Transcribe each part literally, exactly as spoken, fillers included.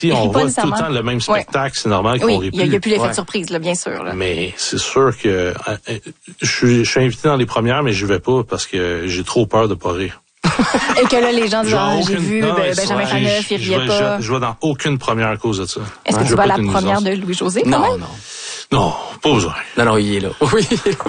Si on voit tout le temps le même spectacle, ouais. c'est normal qu'on oui, rit plus. Il n'y a, a plus l'effet ouais. de surprise, là, bien sûr. Là. Mais c'est sûr que euh, je suis, je suis invité dans les premières, mais je vais pas parce que j'ai trop peur de pas rire. Et que là, les gens disent, ah, j'ai vu non, ben, Benjamin Faneuf, il riait pas. Je, je vais dans aucune première à cause de ça. Est-ce que tu vas à la première de Louis-José? Non, non. Non, pas besoin. Non, non, il est là. Oui, il est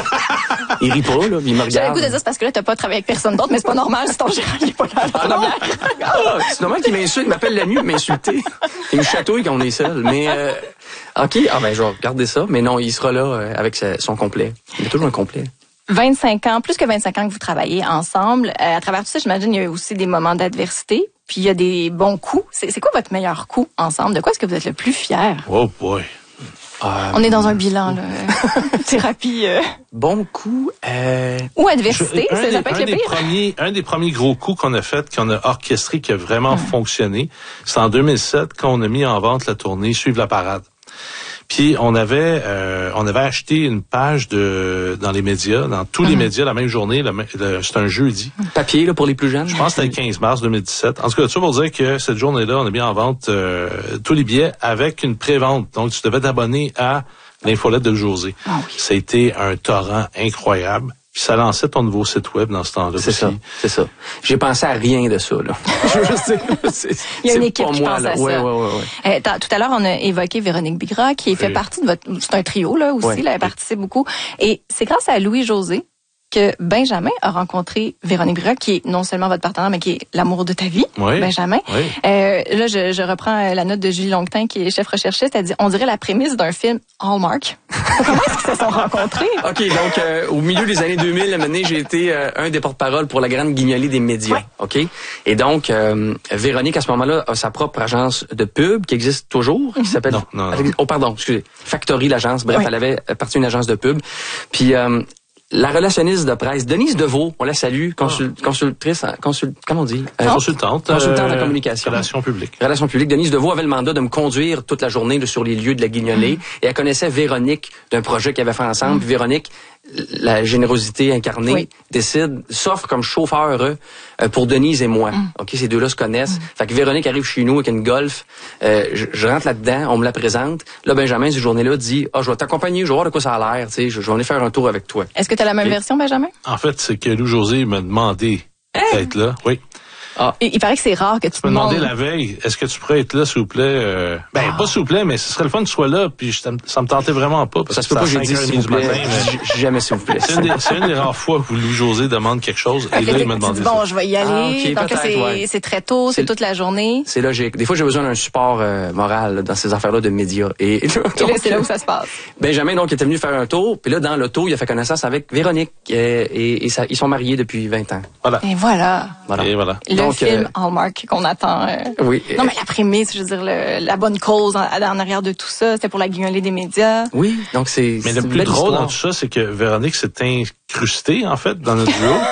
là. Il rit pas, là, il me regarde. J'avais le goût de dire, c'est parce que là, t'as pas travaillé avec personne d'autre, mais c'est pas normal si ton gérant, il est pas là. Ah non, ah, c'est normal qu'il m'insulte, il m'appelle la nuit pour m'insulter. Il me chatouille quand on est seul. Mais, euh, OK, ah ben, je vais regarder ça. Mais non, il sera là euh, avec sa, son complet. Il a toujours un complet. vingt-cinq ans, plus que vingt-cinq ans que vous travaillez ensemble. Euh, à travers tout ça, j'imagine, il y a aussi des moments d'adversité. Puis il y a des bons coups. C'est, c'est quoi votre meilleur coup ensemble? De quoi est-ce que vous êtes le plus fier? Oh boy. Euh, On est dans un bilan, là. Thérapie. Euh... Bon coup. Euh... Ou adversité, je, ça, des, ça peut être le pire. Premiers, un des premiers gros coups qu'on a fait, qu'on a orchestré, qui a vraiment hum. fonctionné, c'est en deux mille sept, quand on a mis en vente la tournée Suivre la parade. Puis on avait euh, on avait acheté une page de dans les médias, dans tous mm-hmm. les médias la même journée, le, le, c'est un jeudi. Papier là pour les plus jeunes. Je pense que c'était le quinze mars deux mille dix-sept. En tout cas, ça pour dire que cette journée-là, on a mis en vente euh, tous les billets avec une pré-vente. Donc tu devais t'abonner à l'infolette de José. Ah oui. Ça a été un torrent incroyable. Puis ça lançait ton nouveau site web dans ce temps-là c'est aussi. Ça, c'est ça. J'ai pensé à rien de ça, là. Je sais, c'est, Il y a une équipe qui moi, pense là. à ouais, ça. Ouais, ouais, ouais. Euh, tout à l'heure, on a évoqué Véronique Bigra, qui fait oui. partie de votre... C'est un trio, là, aussi. Ouais. Là, elle participe beaucoup. Et c'est grâce à Louis-José que Benjamin a rencontré Véronique Bigra, qui est non seulement votre partenaire, mais qui est l'amour de ta vie, oui. Benjamin. Oui. Euh, là, je, je reprends la note de Julie Longtin, qui est chef recherchiste. Elle dit, on dirait la prémisse d'un film Hallmark. Comment est-ce qu'ils se sont rencontrés? OK, donc, euh, au milieu des années deux mille, à un moment donné, j'ai été euh, un des porte-parole pour la grande guignolée des médias. Ouais. OK? Et donc, euh, Véronique, à ce moment-là, a sa propre agence de pub qui existe toujours, qui s'appelle... Non, non, non. Oh, pardon, excusez. Factory, l'agence. Bref, oui. elle avait parti une agence de pub. Puis... Euh, la relationniste de presse, Denise Deveau, on la salue, consul, oh. consultrice, consul, comment on dit? Euh, consultante. Consultante euh, en communication. Relations publiques. Relations publiques. Denise Deveau avait le mandat de me conduire toute la journée là, sur les lieux de la guignolée. Mm. Et elle connaissait Véronique d'un projet qu'ils avaient fait ensemble. Mm. Puis Véronique, la générosité incarnée, oui. décide, s'offre comme chauffeur euh, pour Denise et moi. Mm. OK, ces deux-là se connaissent. Mm. Fait que Véronique arrive chez nous avec une Golf. Euh, je, je rentre là-dedans, on me la présente. Là, Benjamin, cette journée-là, dit, ah, oh, je vais t'accompagner, je vais voir de quoi ça a l'air, tu sais, je, je vais aller faire un tour avec toi. Est-ce que tu as la même et, version, Benjamin? En fait, c'est que Louis-José m'a demandé hein? d'être là. Oui. Ah. Il, il paraît que c'est rare que tu me demandes la veille, est-ce que tu pourrais être là, s'il vous plaît? Euh, ben, ah. pas s'il vous plaît, mais ce serait le fun que tu sois là, puis je, ça me tentait vraiment pas. Parce ça se peut pas, j'ai dit s'il vous plaît. Matin, mais... Jamais s'il vous plaît. C'est une, des, c'est une des rares fois où Louis-José demande quelque chose, et là, il m'a demandé dis, ça. Bon, je vais y aller. Ah, okay, donc là, c'est, ouais. c'est très tôt, c'est, c'est toute la journée. C'est logique. Des fois, j'ai besoin d'un support euh, moral là, dans ces affaires-là de médias. Et, donc, et là, c'est là où ça se passe. Benjamin, donc, était venu faire un tour, puis là, dans l'auto, il a fait connaissance avec Véronique, euh, et, et ça, ils sont mariés depuis vingt ans. Voilà. Et voilà. voilà. Et voilà. Le donc, film euh, Hallmark qu'on attend. Euh... Oui. Non, mais la prémisse, je veux dire, le, la bonne cause en, en arrière de tout ça, c'était pour la guignolée des médias. Oui, donc c'est... Mais le plus drôle dans tout ça, c'est que Véronique s'est incrustée, en fait, dans notre duo.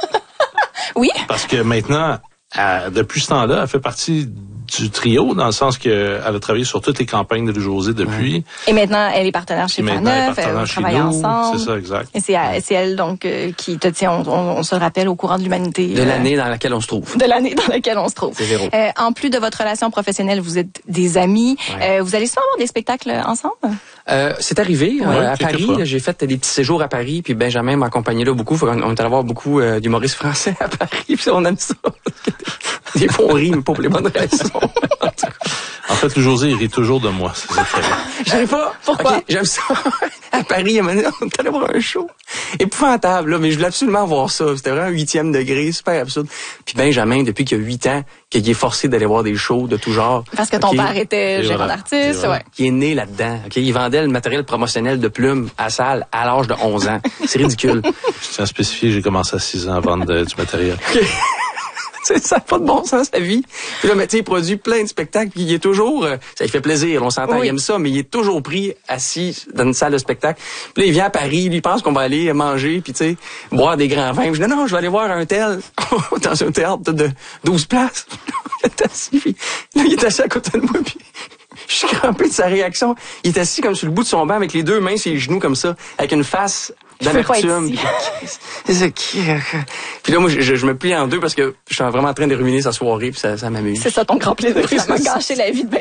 Oui. Parce que maintenant, elle, depuis ce temps-là, elle fait partie du trio, dans le sens qu'elle a travaillé sur toutes les campagnes de Louis-José depuis. Ouais. Et maintenant, elle est partenaire chez Faneuf, elle travaille ensemble. C'est ça, exact. Et c'est, c'est elle, donc, euh, qui te tient, on, on, on se rappelle, au courant de l'humanité. De euh, l'année dans laquelle on se trouve. De l'année dans laquelle on se trouve. C'est zéro. Euh, en plus de votre relation professionnelle, vous êtes des amis. Ouais. Euh, vous allez souvent avoir des spectacles ensemble? Euh, c'est arrivé ouais, euh, à Paris. Fois. J'ai fait des petits séjours à Paris, puis Benjamin m'a accompagné là beaucoup. On, on est allé voir beaucoup euh, d'humoristes français à Paris, puis on aime ça. Des fois, on rit, mais pas pour les bonnes raisons. En fait, le José, il rit toujours de moi. C'est ça très bien. Je sais pas. Pourquoi? Okay, j'aime ça. À Paris, on est allé voir un show. Épouvantable, là, mais je voulais absolument voir ça. C'était vraiment un huitième degré, super absurde. Puis Benjamin, depuis qu'il a huit ans, qu'il est forcé d'aller voir des shows de tout genre. Parce que ton okay. père était gérant voilà. d'artiste, voilà. ouais. Il est né là-dedans. Okay? Il vendait le matériel promotionnel de plumes à salle à l'âge de onze ans. C'est ridicule. Je tiens à spécifier, j'ai commencé à six ans à vendre de, du matériel. Okay. Ça n'a pas de bon sens, sa vie. Puis là, mais tu sais, il produit plein de spectacles, puis il est toujours... Euh, ça lui fait plaisir, on s'entend, oui. il aime ça, mais il est toujours pris, assis dans une salle de spectacle. Puis là, il vient à Paris, lui, il pense qu'on va aller manger, puis tu sais, boire des grands vins. Puis je dis, non, non, je vais aller voir un tel dans un théâtre de douze places. Il est assis, puis là, il est assis à côté de moi, puis... Je suis crampé de sa réaction. Il est assis comme sur le bout de son banc avec les deux mains sur les genoux comme ça, avec une face d'amertume. Puis là, moi, je, je me plie en deux parce que je suis vraiment en train de ruiner sa soirée puis ça, ça m'amuse. C'est ça ton grand plaisir, finalement, gâcher la vie de